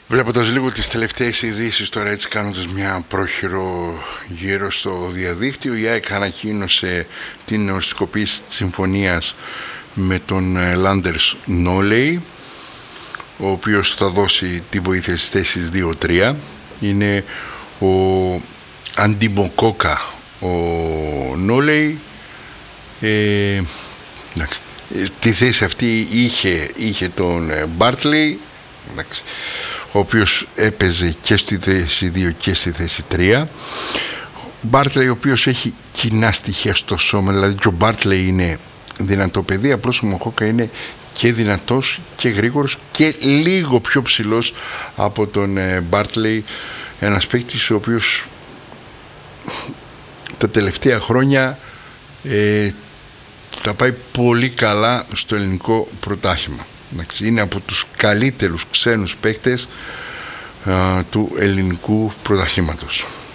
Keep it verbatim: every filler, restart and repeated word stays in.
Βλέποντας λίγο τις τελευταίες ειδήσεις τώρα, έτσι κάνοντας μια πρόχειρο γύρω στο διαδίκτυο, η ΑΕΚ ανακοίνωσε την οριστικοποίηση της συμφωνίας με τον Landers Νόλεϊ, ο οποίος θα δώσει τη βοήθεια στις θέσεις δύο τρία. Είναι ο Αντιμοκόκα ο Νόλεϊ. ε, Τη θέση αυτή είχε, είχε τον Μπάρτλεϊ, ο οποίος έπαιζε και στη θέση δύο και στη θέση τρία. Μπάρτλεϊ, ο οποίος έχει κοινά στοιχεία στο σώμα, δηλαδή και ο Μπάρτλεϊ είναι δυνατό παιδί, απλώς ο Μοκόκα είναι και δυνατός και γρήγορος και λίγο πιο ψηλός από τον Μπάρτλεϊ, ένας παίκτης ο οποίος τα τελευταία χρόνια ε, τα πάει πολύ καλά στο ελληνικό πρωτάθλημα. Είναι από τους καλύτερους ξένους παίκτες α, του ελληνικού πρωταθλήματος.